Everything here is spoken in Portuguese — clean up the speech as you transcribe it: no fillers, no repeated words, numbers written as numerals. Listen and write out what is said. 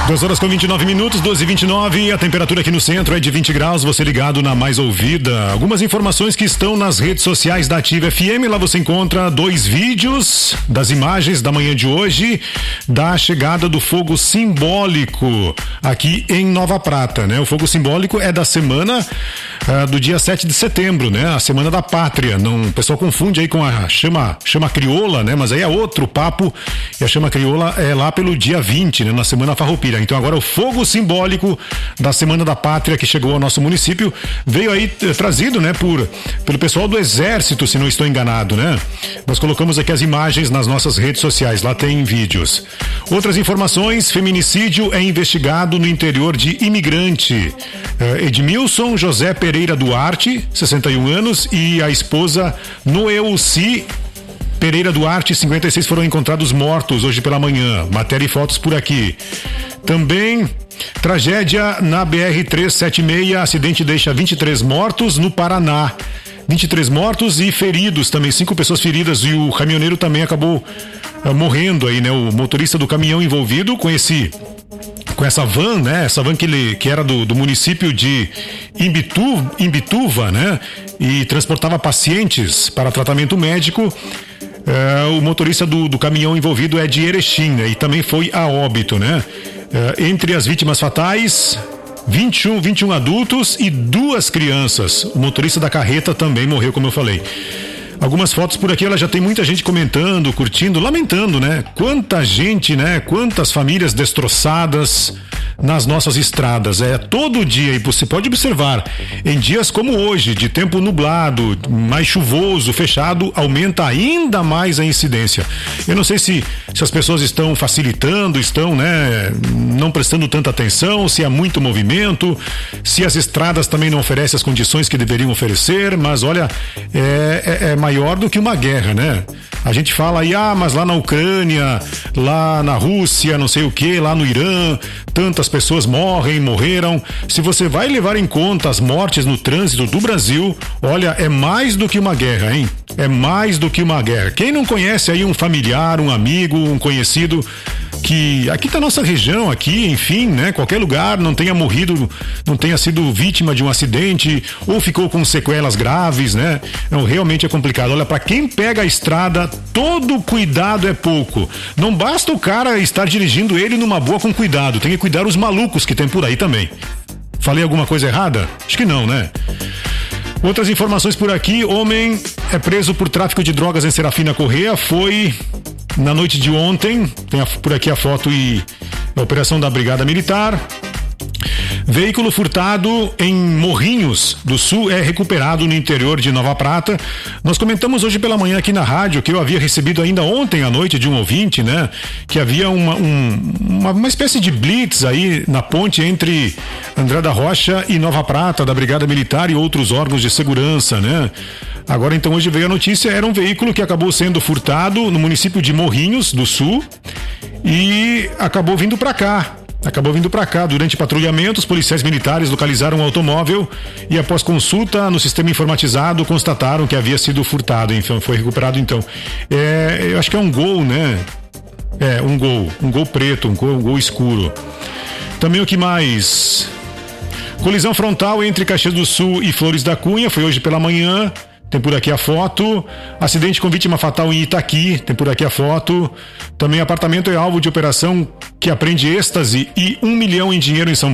2h29, 12h29, a temperatura aqui no centro é de 20 graus, você ligado na Mais Ouvida. Algumas informações que estão nas redes sociais da Ativa FM, lá você encontra 2 vídeos das imagens da manhã de hoje, da chegada do fogo simbólico aqui em Nova Prata, né? O fogo simbólico é da semana do dia 7 de setembro, né? A Semana da Pátria. Não, o pessoal confunde aí com a chama crioula, né? Mas aí é outro papo, e a chama crioula é lá pelo dia 20, né? Na Semana Farroupilha. Então agora o fogo simbólico da Semana da Pátria que chegou ao nosso município veio aí trazido, né, pelo pessoal do Exército, se não estou enganado, né? Nós colocamos aqui as imagens nas nossas redes sociais, lá tem vídeos. Outras informações: feminicídio é investigado no interior de Imigrante. Edmilson José Pereira Duarte, 61 anos, e a esposa Noelci Pereira Duarte, 56, foram encontrados mortos hoje pela manhã. Matéria e fotos por aqui. Também, tragédia na BR-376, acidente deixa 23 mortos no Paraná. 23 mortos e feridos também, 5 pessoas feridas, e o caminhoneiro também acabou morrendo aí, né? O motorista do caminhão envolvido com essa van, né? Essa van que era do município de Imbituva, né? E transportava pacientes para tratamento médico. O motorista do caminhão envolvido é de Erechim, né? E também foi a óbito, né? Entre as vítimas fatais, 21 adultos e 2 crianças. O motorista da carreta também morreu, como eu falei. Algumas fotos por aqui, ela já tem muita gente comentando, curtindo, lamentando, né? Quanta gente, né? Quantas famílias destroçadas nas nossas estradas. Todo dia, e você pode observar, em dias como hoje, de tempo nublado, mais chuvoso, fechado, aumenta ainda mais a incidência. Eu não sei se as pessoas estão facilitando, estão, né, não prestando tanta atenção, se há muito movimento, se as estradas também não oferecem as condições que deveriam oferecer, mas olha, é maior do que uma guerra, né? A gente fala aí, mas lá na Ucrânia, lá na Rússia, não sei o que, lá no Irã, tantas pessoas morreram. Se você vai levar em conta as mortes no trânsito do Brasil, olha, é mais do que uma guerra, hein? É mais do que uma guerra. Quem não conhece aí um familiar, um amigo, um conhecido que aqui da nossa região, aqui, enfim, né, qualquer lugar, não tenha morrido, não tenha sido vítima de um acidente ou ficou com sequelas graves, né? Então, realmente é complicado. Olha, para quem pega a estrada, todo cuidado é pouco. Não basta o cara estar dirigindo ele numa boa com cuidado, tem que cuidar os malucos que tem por aí também. Falei alguma coisa errada? Acho que não, né? Outras informações por aqui: homem é preso por tráfico de drogas em Serafina Corrêa, foi na noite de ontem. Tem por aqui a foto e a operação da Brigada Militar. Veículo furtado em Morrinhos do Sul é recuperado no interior de Nova Prata. Nós comentamos hoje pela manhã aqui na rádio que eu havia recebido ainda ontem à noite de um ouvinte, né? Que havia uma espécie de blitz aí na ponte entre André da Rocha e Nova Prata, da Brigada Militar e outros órgãos de segurança, né? Agora, então, hoje veio a notícia, era um veículo que acabou sendo furtado no município de Morrinhos do Sul e acabou vindo para cá. Durante patrulhamento, os policiais militares localizaram o automóvel e, após consulta no sistema informatizado, constataram que havia sido furtado. Então, foi recuperado, então. Eu acho que é um Gol, né? Um Gol preto, um Gol escuro. Também o que mais? Colisão frontal entre Caxias do Sul e Flores da Cunha, foi hoje pela manhã. Tem por aqui a foto. Acidente com vítima fatal em Itaqui, tem por aqui a foto. Também apartamento é alvo de operação que apreende êxtase e 1 milhão em dinheiro em São